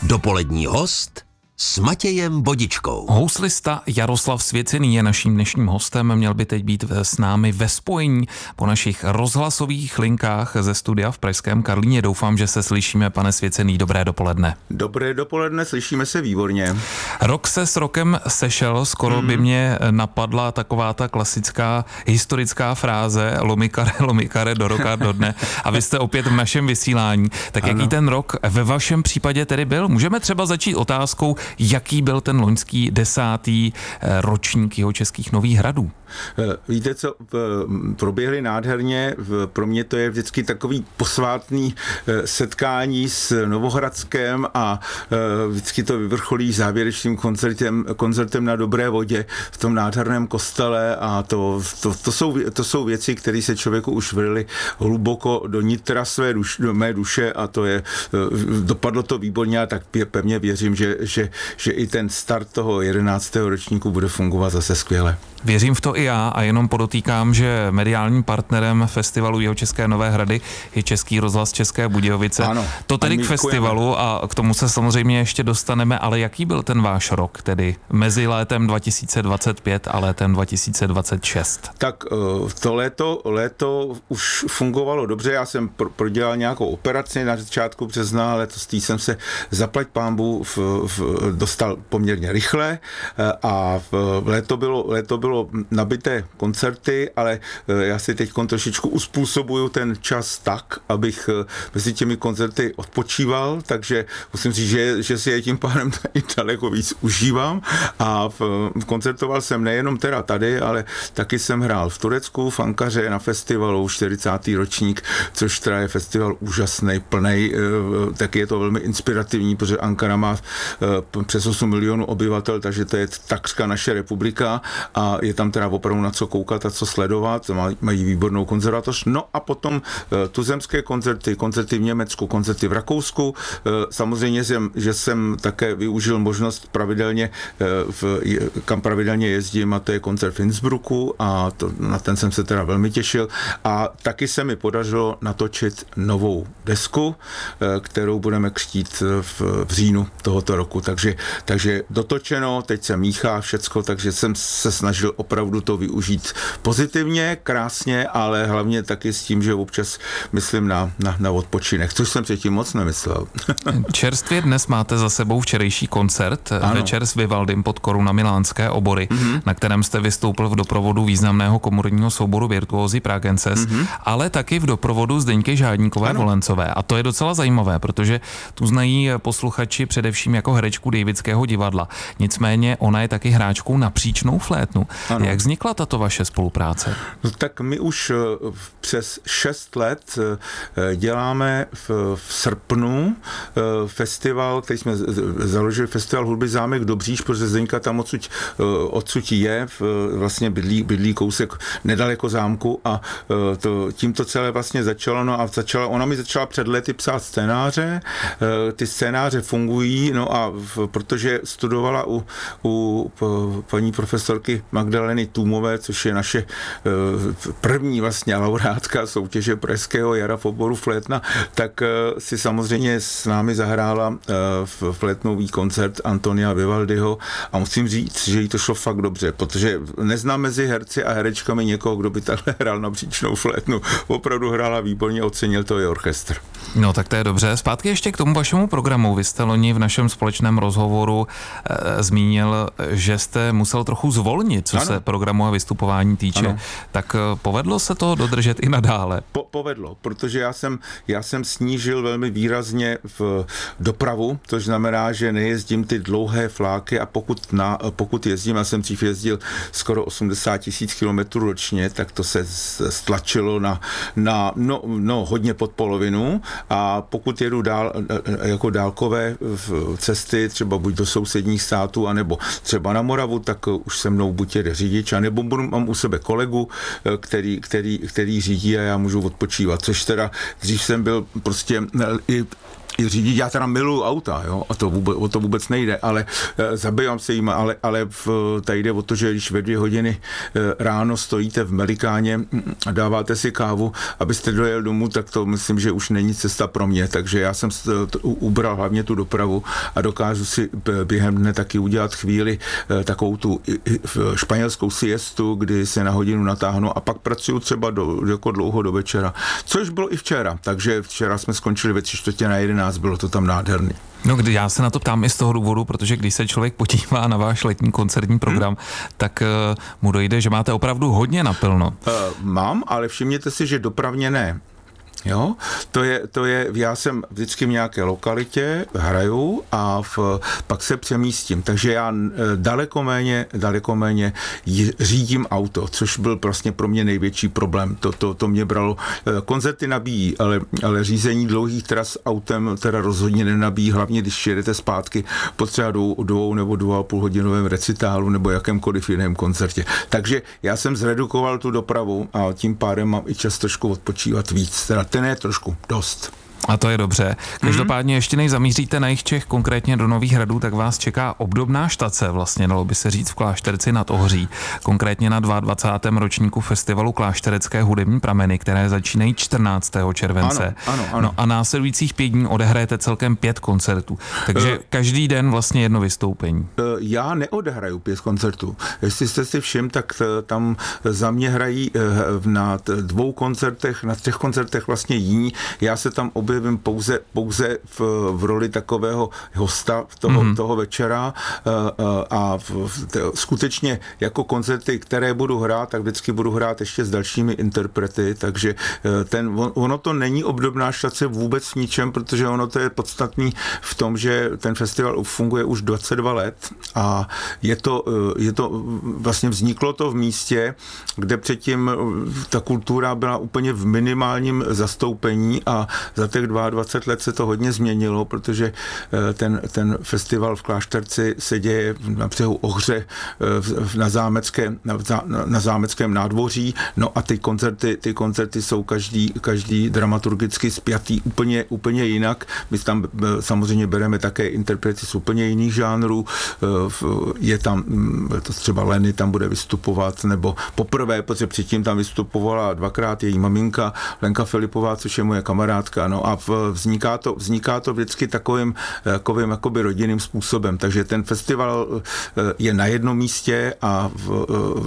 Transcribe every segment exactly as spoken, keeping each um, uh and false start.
Dopolední host s Matějem Bodičkou. Houslista Jaroslav Svěcený je naším dnešním hostem. Měl by teď být s námi ve spojení po našich rozhlasových linkách ze studia v pražském Karlíně. Doufám, že se slyšíme, pane Svěcený. Dobré dopoledne. Dobré dopoledne, slyšíme se výborně. Rok se s rokem sešel, skoro mm. by mě napadla taková ta klasická historická fráze lomikare, lomikare, do roka, do dne. A vy jste opět v našem vysílání. Tak ano. Jaký ten rok ve vašem případě tedy byl? Můžeme třeba začít otázkou, jaký byl ten loňský desátý ročník Jihočeských Nových Hradů? Víte co, proběhly nádherně, pro mě to je vždycky takový posvátný setkání s Novohradskem a vždycky to vyvrcholí závěrečným koncertem, koncertem na Dobré vodě v tom nádherném kostele a to, to, to, jsou, to jsou věci, které se člověku už vrily hluboko do nitra své duš, do mé duše a to je, dopadlo to výborně a tak pevně věřím, že, že, že i ten start toho jedenáctého ročníku bude fungovat zase skvěle. Věřím v to i já a jenom podotýkám, že mediálním partnerem festivalu Jihočeské Nové Hrady je Český rozhlas České Budějovice. Ano, to tedy k festivalu a k tomu se samozřejmě ještě dostaneme, ale jaký byl ten váš rok, tedy mezi létem dva tisíce dvacet pět a létem dva tisíce dvacet šest? Tak to léto, léto už fungovalo dobře, já jsem prodělal nějakou operaci na začátku března, letos tý jsem se zaplať pánbu v, v, dostal poměrně rychle a v léto bylo, léto bylo bylo nabité koncerty, ale já si teď trošičku uspůsobuju ten čas tak, abych mezi těmi koncerty odpočíval, takže musím říct, že, že si je tím pádem i daleko víc užívám a v, koncertoval jsem nejenom teda tady, ale taky jsem hrál v Turecku, v Ankaře na festivalu čtyřicátý ročník, což teda je festival úžasný, plnej, taky je to velmi inspirativní, protože Ankara má přes osm milionů obyvatel, takže to je takřka naše republika a je tam teda opravdu na co koukat a co sledovat, mají výbornou konzervatoř. No a potom tuzemské koncerty, koncerty v Německu, koncerty v Rakousku. Samozřejmě, že jsem také využil možnost pravidelně, v, kam pravidelně jezdím, a to je koncert v Innsbrucku a to, na ten jsem se teda velmi těšil. A taky se mi podařilo natočit novou desku, kterou budeme křtít v, v říjnu tohoto roku. Takže, takže dotočeno, teď se míchá všecko, takže jsem se snažil opravdu to využít pozitivně, krásně, ale hlavně taky s tím, že občas myslím na, na, na odpočinek, což jsem předtím moc nemyslel. Čerstvě dnes máte za sebou včerejší koncert, ano. Večer s Vivaldym pod Koruna Milánské obory, mm-hmm. na kterém jste vystoupil v doprovodu významného komorního souboru Virtuózy Pragenses, mm-hmm. ale taky v doprovodu Zdeňky Žádníkové ano. Volencové. A to je docela zajímavé, protože tu znají posluchači především jako herečku Davidského divadla. Nicméně ona je taky hráčkou na příčnou flétnu. Ano. Jak vznikla tato vaše spolupráce? No, tak my už přes šest let děláme v, v srpnu festival, který jsme založili, festival hudby Zámek Dobříš, protože Zdeňka tam odsud, odsud je, vlastně bydlí, bydlí kousek nedaleko zámku a to, tím to celé vlastně začalo, no a začala, ona mi začala před lety psát scénáře, ty scénáře fungují, no a v, protože studovala u, u paní profesorky Magdaleny Tůmové, což je naše první vlastně laureátka soutěže Pražského jara v oboru flétna, tak si samozřejmě s námi zahrála flétnový koncert Antonia Vivaldiho a musím říct, že jí to šlo fakt dobře, protože neznám mezi herci a herečkami někoho, kdo by takhle hrál na příčnou flétnu. Opravdu hrála výborně, ocenil to i orchestr. No tak to je dobře. Zpátky ještě k tomu vašemu programu. Vy jste loni v našem společném rozhovoru e, zmínil, že jste musel trochu zvolnit, co ano. se programu a vystupování týče. Ano. Tak povedlo se to dodržet i nadále? Po, povedlo, protože já jsem, já jsem snížil velmi výrazně v dopravu, což znamená, že nejezdím ty dlouhé fláky a pokud, na, pokud jezdím, já jsem dřív jezdil skoro osmdesát tisíc kilometrů ročně, tak to se stlačilo na, na no, no, hodně pod polovinu a pokud jedu dál, jako dálkové cesty, třeba buď do sousedních států, anebo třeba na Moravu, tak už se mnou buď jede řidič, anebo budu, mám u sebe kolegu, který, který, který řídí a já můžu odpočívat, což teda dřív jsem byl prostě i i řídit. Já teda miluju auta, jo, a to vůbec, o to vůbec nejde, ale e, zabývám se jim, ale, ale v, tady jde o to, že když ve dvě hodiny e, ráno stojíte v Melikáně a dáváte si kávu, abyste dojel domů, tak to myslím, že už není cesta pro mě, takže já jsem to, ubral hlavně tu dopravu a dokážu si během dne taky udělat chvíli e, takovou tu španělskou siestu, kdy se na hodinu natáhnu a pak pracuju třeba do, jako dlouho do večera, což bylo i včera, takže včera jsme skončili ve tři čtvrtě na jedenáct, bylo to tam nádherný. No, kdy já se na to ptám i z toho důvodu, protože když se člověk podívá na váš letní koncertní program, hmm. tak uh, mu dojde, že máte opravdu hodně naplno. Uh, mám, ale všimněte si, že dopravně ne. Jo, to je, to je, já jsem vždycky v nějaké lokalitě, hraju a v, pak se přemístím, takže já daleko méně, daleko méně řídím auto, což byl vlastně pro mě největší problém, to, to, to mě bralo, koncerty nabíjí, ale, ale řízení dlouhých tras autem teda rozhodně nenabíjí, hlavně když jedete zpátky po třeba dvou, dvou nebo dvou a půl hodinovém recitálu nebo jakémkoliv jiném koncertě, takže já jsem zredukoval tu dopravu a tím pádem mám i čas trošku odpočívat víc, teda ten je trošku dost. A to je dobře. Každopádně ještě než zamíříte na jich Čech, konkrétně do Nových Hradů, tak vás čeká obdobná štace, vlastně dalo by se říct v Klášterci nad Ohří, konkrétně na dvacátém druhém ročníku festivalu Klášterecké hudební prameny, které začínají čtrnáctého července. Ano, ano, ano. No a následujících pět dní odehrajete celkem pět koncertů. Takže uh, každý den vlastně jedno vystoupení. Uh, já neodehraju pět koncertů. Jestli jste si všim, tak t, tam za mě hrají uh, na t, dvou koncertech, na třech koncertech vlastně jiní. Já se tam objevím pouze, pouze v, v roli takového hosta toho, mm-hmm. toho večera a v, v, skutečně jako koncerty, které budu hrát, tak vždycky budu hrát ještě s dalšími interprety, takže ten, ono to není obdobná štace vůbec v ničem, protože ono to je podstatný v tom, že ten festival funguje už dvacet dva let a je to, je to vlastně vzniklo to v místě, kde předtím ta kultura byla úplně v minimálním zastoupení a za těch dvacet dva let se to hodně změnilo, protože ten, ten festival v Klášterci se děje na břehu Ohře na, zámecké, na, na zámeckém nádvoří, no a ty koncerty, ty koncerty jsou každý, každý dramaturgicky spjatý úplně, úplně jinak. My tam samozřejmě bereme také interprety z úplně jiných žánrů, je tam to třeba Leny tam bude vystupovat, nebo poprvé, protože předtím tam vystupovala dvakrát její maminka Lenka Filipová, což je moje kamarádka, no a vzniká to, vzniká to vždycky takovým, takovým jakoby rodinným způsobem. Takže ten festival je na jednom místě a v,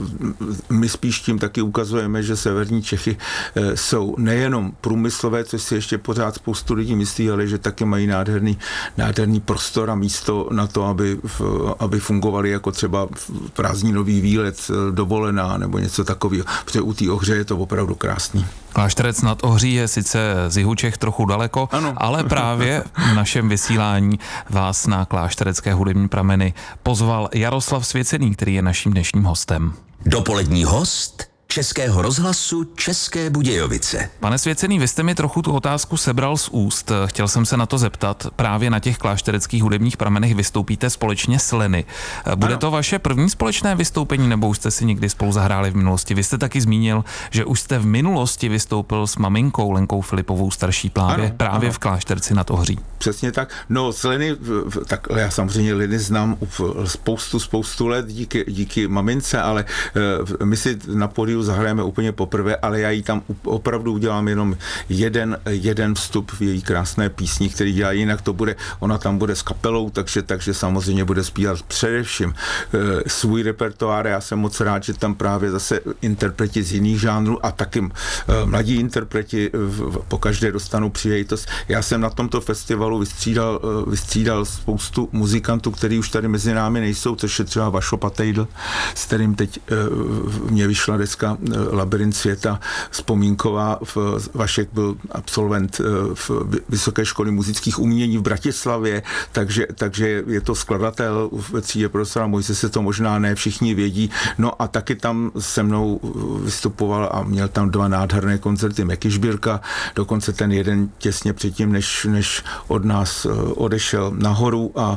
my spíš tím taky ukazujeme, že severní Čechy jsou nejenom průmyslové, což si ještě pořád spoustu lidí myslí, ale že taky mají nádherný, nádherný prostor a místo na to, aby, aby fungovali jako třeba prázdninový výlet, dovolená nebo něco takového. Protože u té Ohře je to opravdu krásný. Klášterec nad Ohří je sice z jihu Čech trochu daleko, ano. ale právě v našem vysílání vás na Klášterecké hudební prameny pozval Jaroslav Svěcený, který je naším dnešním hostem. Dopolední host Českého rozhlasu České Budějovice. Pane Svěcený, vy jste mi trochu tu otázku sebral z úst. Chtěl jsem se na to zeptat. Právě na těch kláštereckých hudebních pramenech vystoupíte společně s Leny. Bude ano. to vaše první společné vystoupení, nebo už jste si někdy spolu zahráli v minulosti? Vy jste taky zmínil, že už jste v minulosti vystoupil s maminkou Lenkou Filipovou starší plávě ano, právě ano. v Klášterci nad Ohří. Přesně tak. No s Leny, tak já samozřejmě Leny znám spoustu, spoustu let díky, díky mamince, ale my si na pódiu zahrajeme úplně poprvé, ale já jí tam opravdu udělám jenom jeden, jeden vstup v její krásné písni, který dělá, jinak to bude, ona tam bude s kapelou, takže, takže samozřejmě bude zpívat především e, svůj repertoár. Já jsem moc rád, že tam právě zase interpreti z jiných žánrů a taky e, mladí interpreti v, po každé dostanou příležitost. Já jsem na tomto festivalu vystřídal, e, vystřídal spoustu muzikantů, kteří už tady mezi námi nejsou, což je třeba Vašo Patejdl, s kterým teď e, mě vyšla deska Labyrint světa vzpomínková. Vašek byl absolvent v Vysoké školy muzických umění v Bratislavě, takže, takže je to skladatel ve třídě profesora Mojse, se to možná ne všichni vědí. No a taky tam se mnou vystupoval a měl tam dva nádherné koncerty Meky Žbírka, dokonce ten jeden těsně předtím, než, než od nás odešel nahoru a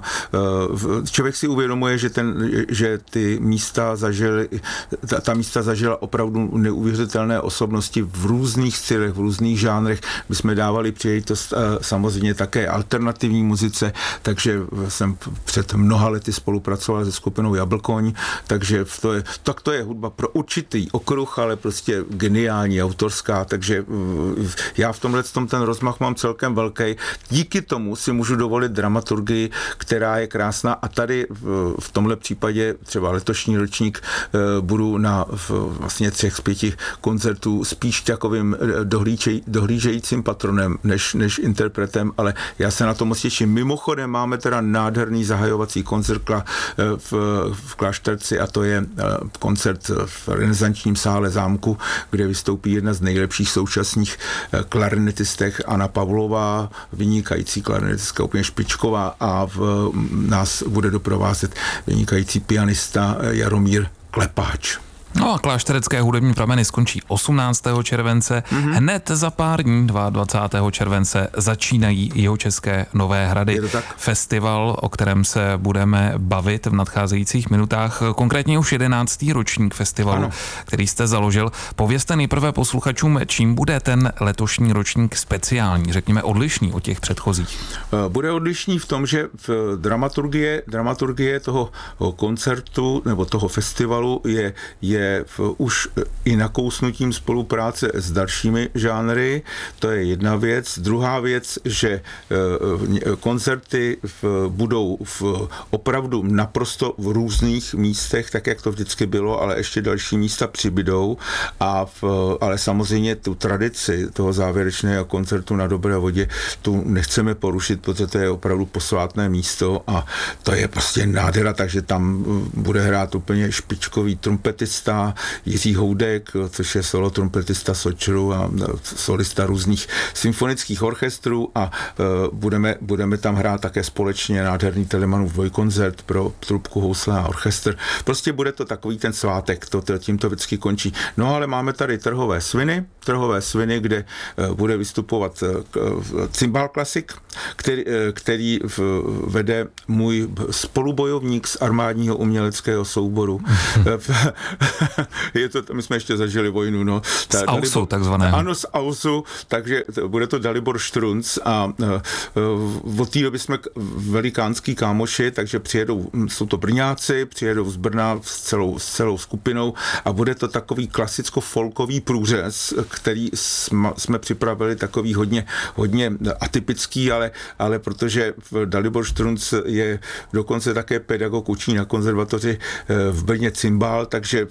člověk si uvědomuje, že, ten, že ty místa zažili, ta, ta místa zažila opravdu opravdu neuvěřitelné osobnosti v různých stylech, v různých žánrech. My jsme dávali příležitost samozřejmě také alternativní muzice, takže jsem před mnoha lety spolupracoval se skupinou Jablkoň, takže to je, tak to je hudba pro určitý okruh, ale prostě geniální, autorská, takže já v tomhle tom ten rozmach mám celkem velký. Díky tomu si můžu dovolit dramaturgii, která je krásná a tady v, v tomhle případě třeba letošní ročník budu na vlastně třech z pěti koncertů spíš takovým dohlížej, dohlížejícím patronem než, než interpretem, ale já se na to moc těším. Mimochodem máme teda nádherný zahajovací koncert v, v Klášterci a to je koncert v renesančním sále zámku, kde vystoupí jedna z nejlepších současných klarinetistek Anna Pavlová, vynikající klarinetistka, úplně špičková a v, nás bude doprovázet vynikající pianista Jaromír Klepáč. No a Klášterecké hudební prameny skončí osmnáctého července. Mm-hmm. Hned za pár dní, dvacátého druhého července, začínají Jihočeské Nové Hrady. Festival, o kterém se budeme bavit v nadcházejících minutách. Konkrétně už jedenáctý ročník festivalu, ano. který jste založil. Povězte nejprve posluchačům, čím bude ten letošní ročník speciální, řekněme odlišný od těch předchozích. Bude odlišný v tom, že v dramaturgie, dramaturgie toho koncertu nebo toho festivalu je, je V, už i nakousnutím spolupráce s dalšími žánry, to je jedna věc. Druhá věc, že e, koncerty v, budou v, opravdu naprosto v různých místech, tak jak to vždycky bylo, ale ještě další místa přibydou, a v, ale samozřejmě tu tradici toho závěrečného koncertu na Dobré vodě tu nechceme porušit, protože to je opravdu posvátné místo a to je prostě nádhera, takže tam bude hrát úplně špičkový trumpetista Jiří Houdek, což je solo trumpetista Sočru a solista různých symfonických orchestrů a uh, budeme, budeme tam hrát také společně nádherný Telemanův dvojkoncert pro trubku, housle a orchestr. Prostě bude to takový ten svátek, to, to tím to vždycky končí. No ale máme tady Trhové sviny, Trhové sviny, kde uh, bude vystupovat uh, cymbal klasik, který, uh, který v, vede můj spolubojovník z armádního uměleckého souboru. Je to, my jsme ještě zažili vojnu, no. Ta, z Ausu, takzvaného. Ano, z Ausu, takže bude to Dalibor Štrunc a uh, od té doby jsme velikánský kámoši, takže přijedou, jsou to Brňáci, přijedou z Brna s celou, s celou skupinou a bude to takový klasicko-folkový průřez, který jsme, jsme připravili takový hodně, hodně atypický, ale, ale protože Dalibor Štrunc je dokonce také pedagog, učí na konzervatoři v Brně cymbál, takže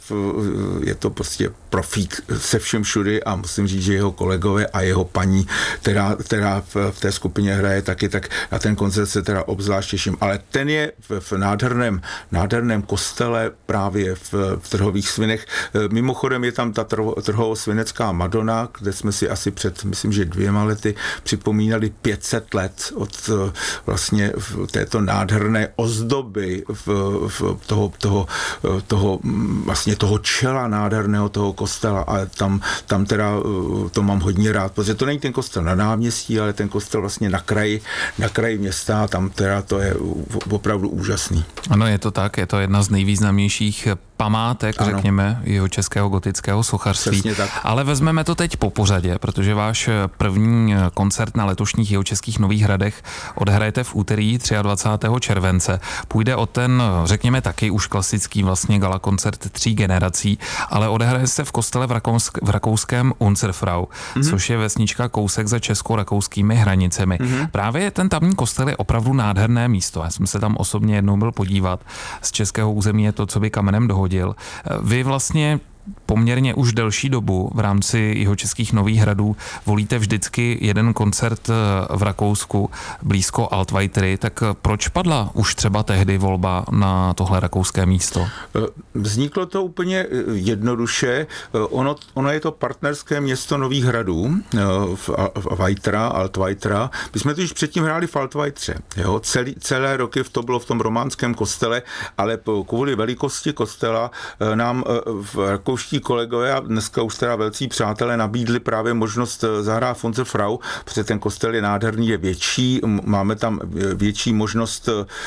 je to prostě profík se všem všudy a musím říct, že jeho kolegové a jeho paní, která, která v té skupině hraje taky, tak na ten koncert se teda obzvlášť těším. Ale ten je v, v nádherném, nádherném kostele právě v, v Trhových svinech. Mimochodem je tam ta trhovosvinecká Madonna, kde jsme si asi před, myslím, že dvěma lety připomínali pět set let od vlastně této nádherné ozdoby v, v toho, toho, toho vlastně toho čela nádherného toho kostela a tam, tam teda to mám hodně rád, protože to není ten kostel na náměstí, ale ten kostel vlastně na kraji, na kraji města a tam teda to je opravdu úžasný. Ano, je to tak, je to jedna z nejvýznamnějších památek, ano. řekněme, jihočeského gotického sochařství. Ale vezmeme to teď po pořadě, protože váš první koncert na letošních Jihočeských Nových Hradech odhrajete v úterý dvacátého třetího července. Půjde o ten, řekněme, taky už klasický vlastně gala koncert tří generací, ale odehraje se v kostele v, Rakousk- v rakouském Unzerfrau, mm-hmm. což je vesnička kousek za česko-rakouskými hranicemi. Mm-hmm. Právě ten tamní kostel je opravdu nádherné místo. Já jsem se tam osobně jednou byl podívat. Z českého území je to, co by kamenem dohodil. Vy vlastně poměrně už delší dobu v rámci Jihočeských Nových Hradů volíte vždycky jeden koncert v Rakousku blízko Altweitery, tak proč padla už třeba tehdy volba na tohle rakouské místo? Vzniklo to úplně jednoduše. Ono, ono je to partnerské město Nových Hradů v, v Weitera, Altweitera. My jsme to již předtím hráli v Altweitře. Jo? Celý, celé roky to bylo v tom románském kostele, ale kvůli velikosti kostela nám v Rakousku rakouští kolegové a dneska už teda velcí přátelé nabídli právě možnost zahrát v Unser Frau, protože ten kostel je nádherný, je větší, máme tam větší možnost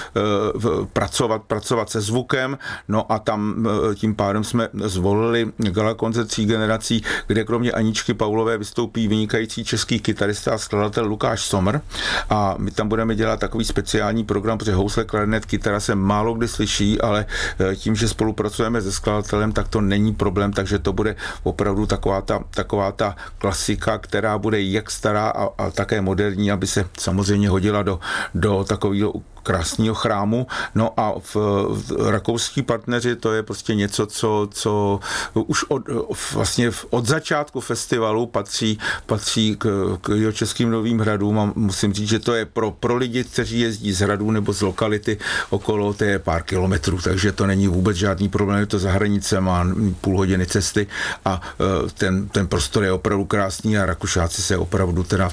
pracovat, pracovat se zvukem, no a tam tím pádem jsme zvolili galakoncert tří generací, kde kromě Aničky Paulové vystoupí vynikající český kytarista a skladatel Lukáš Sommer a my tam budeme dělat takový speciální program, protože housle, klarinet, kytara se málo kdy slyší, ale tím, že spolupracujeme se skladatelem, tak to není problém, takže to bude opravdu taková ta, taková ta klasika, která bude jak stará a, a také moderní, aby se samozřejmě hodila do, do takového krásného chrámu. No a v, v rakouský partneři to je prostě něco, co, co už od, vlastně od začátku festivalu patří, patří k, k jeho českým Novým Hradům a musím říct, že to je pro, pro lidi, kteří jezdí z Hradů nebo z lokality okolo, to je pár kilometrů, takže to není vůbec žádný problém, je to za hranice, má půl hodiny cesty a ten, ten prostor je opravdu krásný a Rakušáci se opravdu teda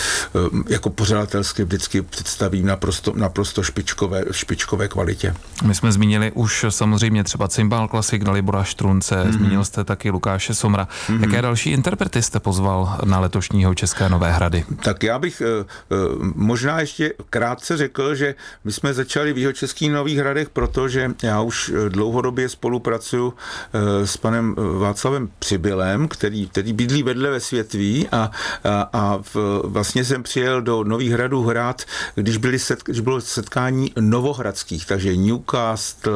jako pořadatelsky vždycky představí naprosto, naprosto špičkové, špičkové kvalitě. My jsme zmínili už samozřejmě třeba Cymbal Klasik Dalibora Štrunce, mm-hmm. zmínil jste taky Lukáše Somra. Mm-hmm. Jaké další interprety jste pozval na letošního České Nové Hrady? Tak já bych možná ještě krátce řekl, že my jsme začali v Jihočeských Nových Hradech, protože já už dlouhodobě spolupracuju s panem Václavem Přibylem, který, který bydlí vedle ve Světví a, a, a v, vlastně jsem přijel do Nových Hradů hrát, když, byly set, když bylo setkání novohradských, takže Newcastle,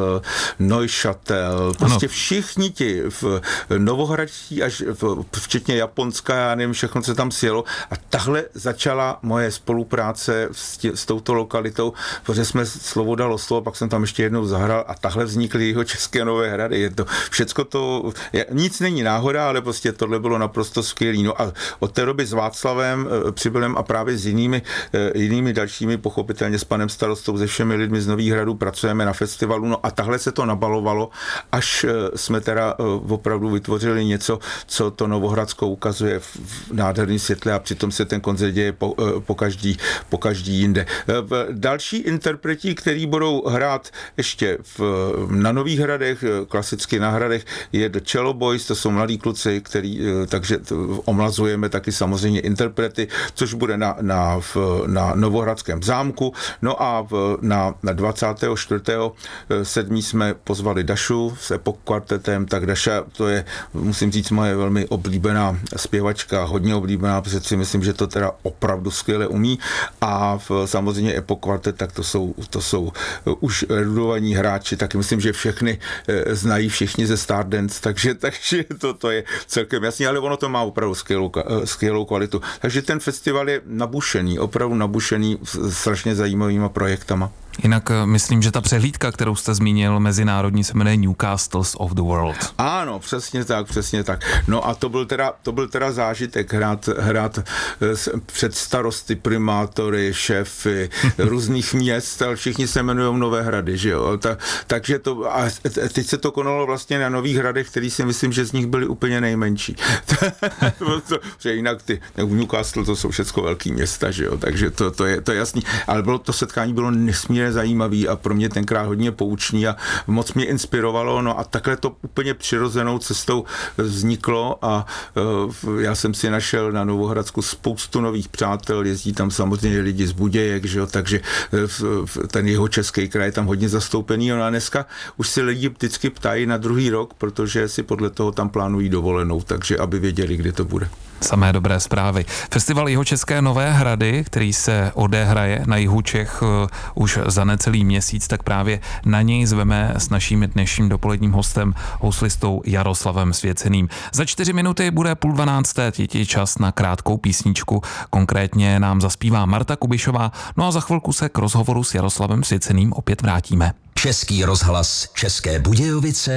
Neuchâtel, prostě ano. Všichni ti v novohradští až v, včetně Japonska, já nevím, všechno, co tam sjelo a tahle začala moje spolupráce s, tě, s touto lokalitou, protože jsme slovo dalo slovo, pak jsem tam ještě jednou zahrál a tahle vznikly jeho České Nové Hrady. Je to, všecko to, je, nic není náhoda, ale prostě tohle bylo naprosto skvělý. No a od té doby s Václavem Přibylem a právě s jinými, jinými dalšími, pochopitelně s panem starostou, se všemi lidmi z Nových Hradů pracujeme na festivalu, no a tahle se to nabalovalo, až jsme teda opravdu vytvořili něco, co to Novohradsko ukazuje v nádherném světle a přitom se ten koncert děje po, po, každý, po každý jinde. Další interpreti, který budou hrát ještě v, na Nových Hradech, klasicky na Hradech, je The Cello Boys, to jsou mladí kluci, který, takže omlazujeme taky samozřejmě interprety, což bude na, na, na Novohradském zámku. No a v, na, na dvacátého čtvrtého sedmého jsme pozvali Dašu s Epoch kvartetem, tak Daša, to je, musím říct, moje velmi oblíbená zpěvačka, hodně oblíbená, protože si myslím, že to teda opravdu skvěle umí a v, samozřejmě Epoch kvartet, tak to jsou, to jsou už erudovaní hráči, tak myslím, že všechny znají všichni ze Stardance, takže, takže to, to je celkem jasný, ale ono to má opravdu skvělou, skvělou kvalitu. Takže ten festival je nabušený, opravdu nabušený strašně zajímavýma projektama. Jinak myslím, že ta přehlídka, kterou jste zmínil, mezinárodní, se jmenuje Newcastles of the World. Ano, přesně tak, přesně tak. No a to byl teda, to byl teda zážitek hrát, hrát před starosty, primátory, šéfy různých měst, ale všichni se jmenují Nové Hrady, že jo. Ta, takže to, a teď se to konalo vlastně na Nových Hradech, který si myslím, že z nich byly úplně nejmenší. Že jinak ty, Newcastle, to jsou všechno velký města, že jo, takže to, to, je, to je jasný. Ale bylo, to setkání bylo nesmírně zajímavý a pro mě tenkrát hodně poučný a moc mě inspirovalo, no a takhle to úplně přirozenou cestou vzniklo a uh, já jsem si našel na Novohradsku spoustu nových přátel, jezdí tam samozřejmě lidi z Budějek, že jo, takže uh, ten jeho český kraj je tam hodně zastoupený, no a dneska už si lidi vždycky ptají na druhý rok, protože si podle toho tam plánují dovolenou, takže aby věděli, kdy to bude. Samé dobré zprávy. Festival Jihočeské Nové Hrady, který se odehraje na jihu Čech uh, už za necelý měsíc, tak právě na něj zveme s naším dnešním dopoledním hostem, houslistou Jaroslavem Svěceným. Za čtyři minuty bude půl dvanácté, je čas na krátkou písničku, konkrétně nám zaspívá Marta Kubišová, no a za chvilku se k rozhovoru s Jaroslavem Svěceným opět vrátíme. Český rozhlas České Budějovice